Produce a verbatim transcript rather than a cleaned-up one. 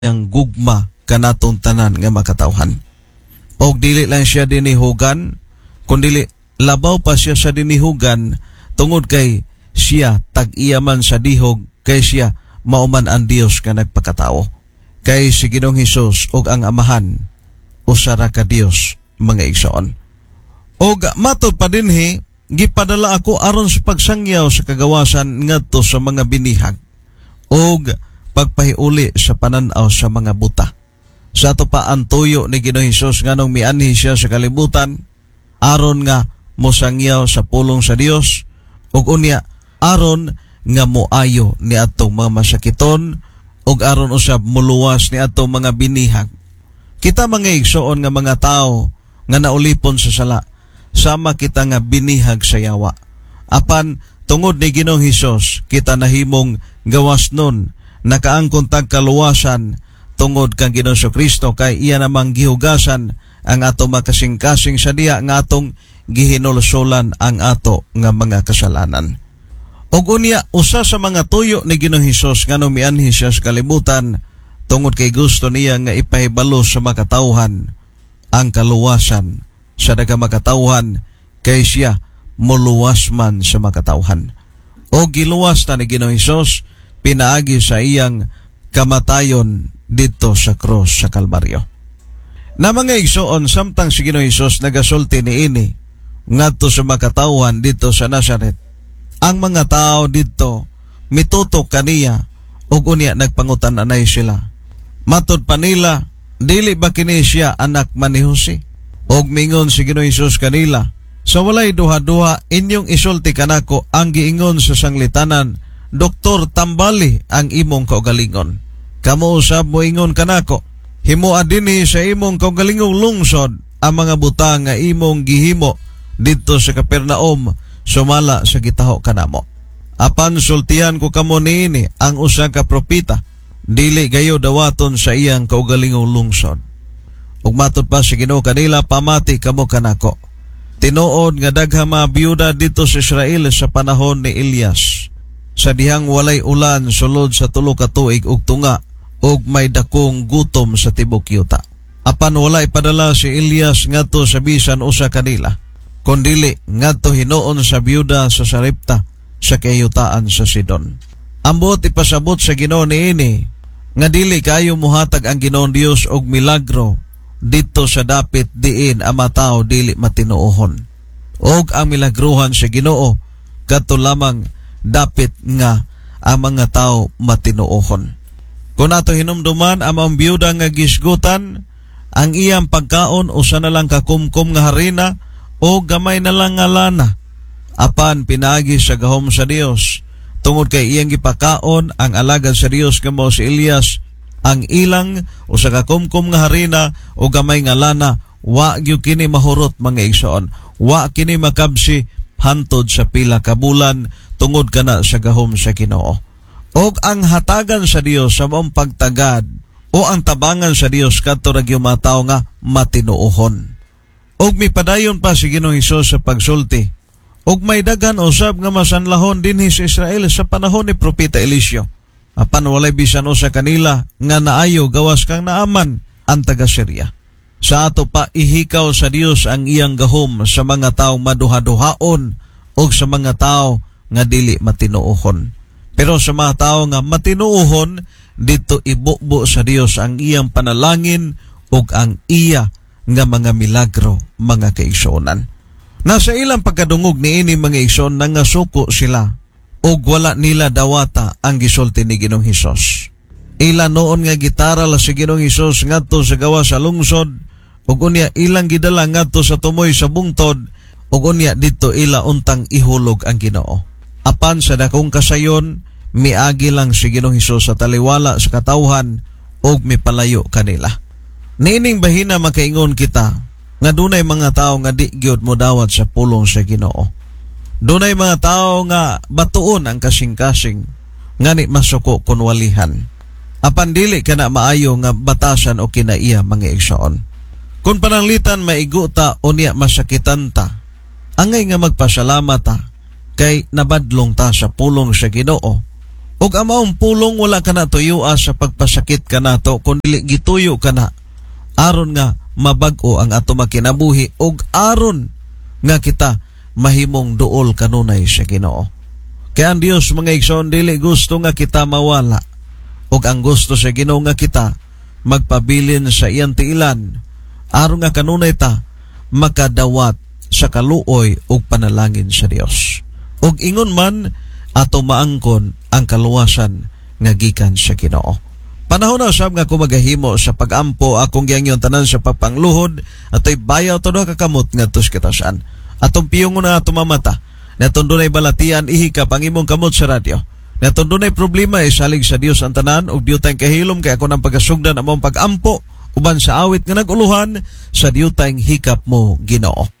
ang gugma kanatong tanan nga makatawhan. Og dili lang siya dinihugan, kundi labaw pa siya sa dinihugan tungod kay siya tag-iyaman sa dihog kay siya mauman ang Dios nga nagpakatao. Kay si Ginoong Hesus og ang Amahan usara ka Dios mga igsoon. Og matod pa dinhi gipadala ako aron sa pagsangyaw sa kagawasan ngadto sa mga binihag og pagpahiuli sa pananaw sa mga buta. Sa ato pa ang tuyo ni Ginoong Hesus nganong mianhi siya sa kalibutan aron nga mosangyaw sa pulong sa Dios ug unya aron nga moayo ni atong mga masakiton ug aron usab muluwas ni atong mga binihag. Kita mga igsoon nga mga tao nga naulipon sa sala, sama kita nga binihag sa yawa. Apan tungod ni Ginoong Hesus kita nahimong gawas nun nakaangkon tag kaluwasan tungod kang Ginoong Kristo kay iya namang gihugasan ang ato makasing-kasing sa diya nga atong gihinulsolan ang ato nga mga kasalanan. Og unya usa sa mga tuyo ni Ginoong Hesus nga mianhi siya sa kalibutan tungod kay gusto niya nga ipahibalo sa makatawhan ang kaluwasan sa daghang makatawhan kay siya muluwas man sa makatawhan. Og giluwas ta ni Ginoong Hesus pinaagi sa iyang kamatayon dito sa krus sa Kalbaryo. Na mga igsoon samtang si Ginoong Hesus nagasulti niini ngadto sa makatawhan dito sa Nazareth, ang mga tao dito mitutok kaniya ug unya nagpangutan anay sila. Matod pa nila, dili ba kini siya anak man ni Jose? Og mingon si Ginoong Hesus kanila, sa walay duha-duha inyong isulti kanako ang giingon sa sanglitanan, Doktor, tambali ang imong kaugalingon. Kamo usab mo ingon kanako, himua dinhi sa imong kaugalingong lungsod ang mga butang nga imong gihimo dito sa Capernaum sumala sa gitaho kanamo. Apan sultihan ko kamo niini ang usa ka propeta, dili gayo dawaton sa iyang kaugalingong lungsod. Ug matod pa si Ginoo kanila, pamati kamo kanako. Tinuod nga daghang mga biyuda dito sa Israel sa panahon ni Elias, sa dihang walay ulan sulod sa tulo ka tuig ug tunga ug may dakong gutom sa tibok yuta. Apan walay padala si Elias ngadto sa bisan usa kanila, kundili ngadto hinuon sa biyuda sa Sarepta sa kayutaan sa Sidon. Ambot ipasabot sa Ginoo niini nga dili kayo muhatag ang Ginoong Dios og milagro dito sa dapit diin ang mga tao dili matinuohon. Og ang milagrohan sa Ginoo kadto lamang dapit nga ang mga tao matinuohon. Kung ato hinumduman ang mga biyuda nga gisgutan, ang iyang pagkaon usa na lang kakumkum nga harina o gamay na lang nga lana. Apan pinaagi sa gahom sa Dios tungod kay iyang gipakaon ang alagad sa Dios kamo si Elias, ang ilang usa ka kumkum nga harina o gamay nga lana wa gyud kini mahurot mga igsoon, wa kini makabsi hantod sa pila ka bulan tungod kana sa gahom sa Ginoo. Og ang hatagan sa Dios sa maong pagtagad o ang tabangan sa Dios kadto ra gyud mga tawo nga matinuohon. Og mipadayon pa si Ginoong Hesus sa pagsulti, og may dagan usab nga masanlahon dinhi sa Israel sa panahon ni Propeta Eliseo. Apan walay bisan usa kanila nga naayo gawas kang naaman ang taga Syria. Sa ato pa ihikaw sa Dios ang iyang gahom sa mga tawo maduha-duhaon o sa mga tawo nga dili matinuohon. Pero sa mga tawo nga matinuohon, dito ibubo sa Dios ang iyang panalangin o ang iya nga mga milagro mga kaigsoonan. Nasa ilang pagkadungog ni ini mga igsoon nga suko sila o wala nila dawata ang gisulti ni Ginoong Hesus. Ila noon nga gitara la si Ginoong Hesus ngadto sa gawa sa lungsod ug unya ilang gidala ngadto sa tumoy sa bungtod ug unya dito ila untang ihulog ang Ginoo. Apan sa dakong kasayon miagi lang si Ginoong Hesus sa taliwala sa katawhan ug mipalayo kanila. Niining bahina makaingon kita nga dunay mga tao nga di gyud modawat sa pulong sa Ginoo. Dunay mga tao nga batuon ang kasing-kasing ngani masuko kun walihan. Apan dili kana maayo nga batasan o kinaiya mga igsoon. Kung pananglitan maigo ta o niya masakitan ta, angay nga magpasalamat ta kay nabadlong ta sa pulong sa Ginoo Og amaong pulong wala ka na tuyua sa pagpasakit ka nato kundi gituyo ka na aron nga mabag-o ang ato makinabuhi og aron nga kita mahimong duol kanunay sa Ginoo. Kaya ang Dios mga igsoon dili gusto nga kita mawala og ang gusto sa Ginoo nga kita magpabilin sa iyang tiilan aron nga kanunay ta makadawat sa kaluoy og panalangin sa Dios. Og ingon man ato maangkon ang kaluwasan nga gikan sa Ginoo. Panahon na sab nga kumagahimo sa pagampo akong giangyon tanan sa papangluhod ato'y bayaw to do kakamot ngadto sa katasan. Atong piyongon na ato mamata. Natong dunay balatian ihikap ang imong kamot sa radyo. Natong dunay problema isalig sa Dios ang tanan ug diutay kahilom kay ako nang pagasugdan among pagampo uban sa awit nga naguluhan sa diutay hikap mo Ginoo.